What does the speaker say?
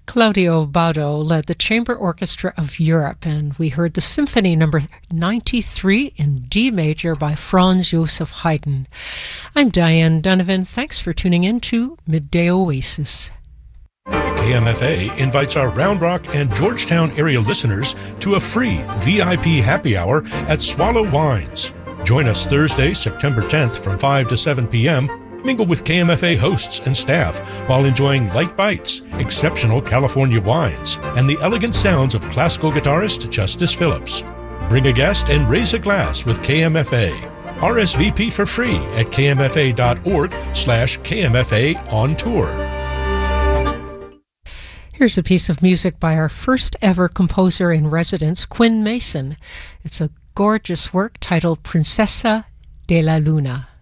Claudio Baudo led the Chamber Orchestra of Europe, and we heard the Symphony Number 93 in D major by Franz Joseph Haydn. I'm Diane Donovan. Thanks for tuning in to Midday Oasis. KMFA invites our Round Rock and Georgetown area listeners to a free VIP happy hour at Swallow Wines. Join us Thursday, September 10th from 5 to 7 p.m. Mingle with KMFA hosts and staff while enjoying light bites, exceptional California wines, and the elegant sounds of classical guitarist Justice Phillips. Bring a guest and raise a glass with KMFA. RSVP for free at kmfa.org/KMFA on tour. Here's a piece of music by our first ever composer in residence, Quinn Mason. It's a gorgeous work titled Princesa de la Luna.